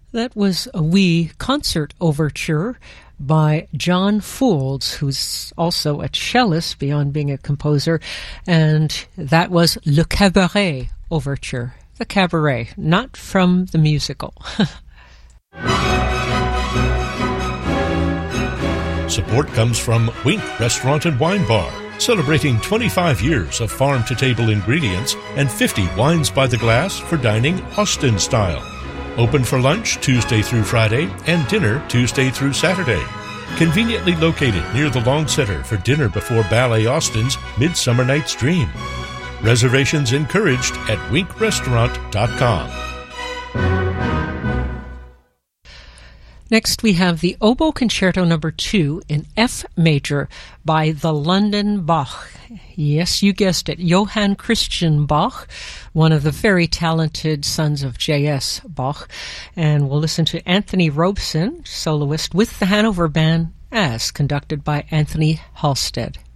That was a wee concert overture by John Foulds, who's also a cellist beyond being a composer, and that was Le Cabaret overture. The cabaret, not from the musical. Support comes from Wink Restaurant and Wine Bar, celebrating 25 years of farm-to-table ingredients and 50 wines by the glass for dining Austin style. Open for lunch Tuesday through Friday and dinner Tuesday through Saturday. Conveniently located near the Long Center for dinner before Ballet Austin's Midsummer Night's Dream. Reservations encouraged at winkrestaurant.com. Next, we have the Oboe Concerto No. 2 in F major by the London Bach. Yes, you guessed it, Johann Christian Bach, one of the very talented sons of J.S. Bach. And we'll listen to Anthony Robeson, soloist with the Hanover Band, as conducted by Anthony Halstead.